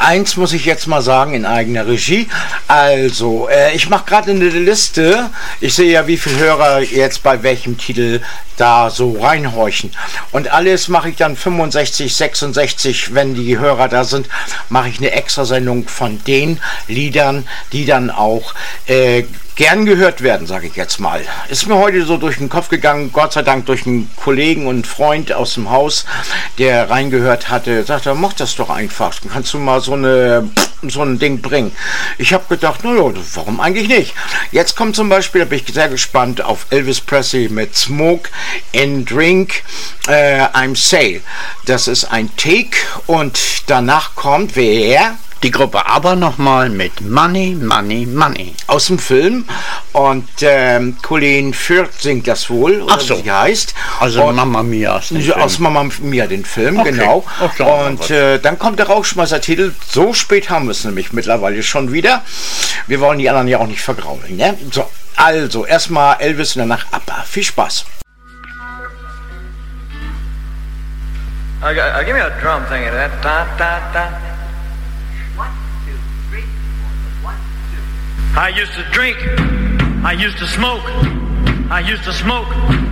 Eins muss ich jetzt mal sagen in eigener Regie. Also, ich mache gerade eine Liste. Ich sehe ja, wie viele Hörer jetzt bei welchem Titel da so reinhorchen. Und alles mache ich dann 65, 66, wenn die Hörer da sind, mache ich eine Extrasendung von den Liedern, die dann auch gern gehört werden, sage ich jetzt mal. Ist mir heute so durch den Kopf gegangen, Gott sei Dank durch einen Kollegen und Freund aus dem Haus, der reingehört hatte, sagte, mach das doch einfach, dann kannst du mal so ein Ding bringen. Ich habe gedacht, naja, warum eigentlich nicht? Jetzt kommt zum Beispiel, da bin ich sehr gespannt, auf Elvis Presley mit Smoke and Drink, I'm Sale. Das ist ein Take und danach kommt wer? Die Gruppe ABBA nochmal mit Money, Money, Money. Aus dem Film. Und Colin Firth singt das wohl, oder so. wie sie heißt. Also und Mamma Mia. Aus Mamma Mia, den Film, okay. Genau. Okay. Und dann kommt der Rauschmeißer-Titel. So spät haben wir es nämlich mittlerweile schon wieder. Wir wollen die anderen ja auch nicht vergraulen. Ne? So, also erstmal Elvis und danach ABBA. Viel Spaß. Give me a drum thing of that. Da, da, da. 1, 2, 3, 4. 1, 2. I used to drink. I used to smoke. I used to smoke.